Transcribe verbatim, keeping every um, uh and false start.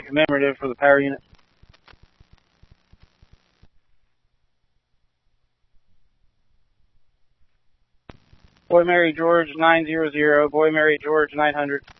commemorative for the power unit. Boy Mary George nine hundred, Boy Mary George nine hundred.